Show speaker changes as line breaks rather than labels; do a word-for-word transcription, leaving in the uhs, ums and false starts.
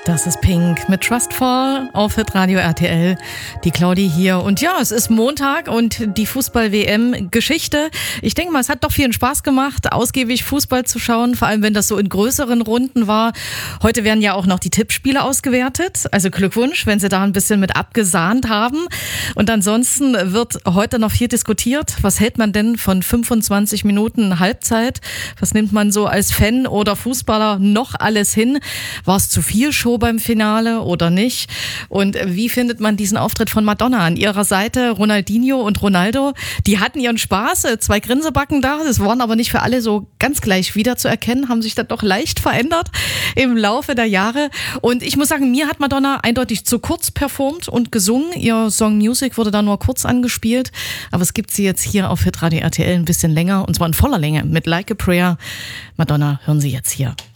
Das ist Pink mit Trustfall auf Hitradio R T L. Die Claudi hier. Und ja, es ist Montag und die Fußball-W M-Geschichte. Ich denke mal, es hat doch vielen Spaß gemacht, ausgiebig Fußball zu schauen, vor allem wenn das so in größeren Runden war. Heute werden ja auch noch die Tippspiele ausgewertet. Also Glückwunsch, wenn Sie da ein bisschen mit abgesahnt haben. Und ansonsten wird heute noch viel diskutiert. Was hält man denn von fünfundzwanzig Minuten Halbzeit? Was nimmt man so als Fan oder Fußballer noch alles hin? War es zu viel Show beim Finale oder nicht? Und wie findet man diesen Auftritt von Madonna? An ihrer Seite Ronaldinho und Ronaldo, die hatten ihren Spaß, zwei Grinsebacken da, das waren aber nicht für alle so ganz gleich wieder zu erkennen, haben sich dann doch leicht verändert im Laufe der Jahre. Und ich muss sagen, mir hat Madonna eindeutig zu kurz performt und gesungen. Ihr Song Music wurde da nur kurz angespielt, aber es gibt sie jetzt hier auf Hitradio R T L ein bisschen länger, und zwar in voller Länge mit Like a Prayer. Madonna hören Sie jetzt hier.